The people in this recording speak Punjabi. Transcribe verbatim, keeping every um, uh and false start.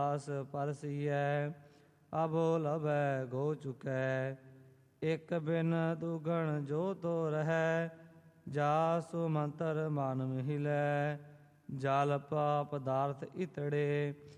ਪਿਆਸ ਪਰਸੀਐ, ਅਬੋ ਲਭੈ ਗੋ ਚੁਕੈ। ਇਕ ਬਿਨ ਦੁਗਣ ਜੋ ਤੋ ਰਹੈ, ਜਾ ਸੁਮੰਤਰ ਮਨ ਮਿਲੈ। ਜਲ ਪਾ ਪਦਾਰਥ ਇਤੜੇ,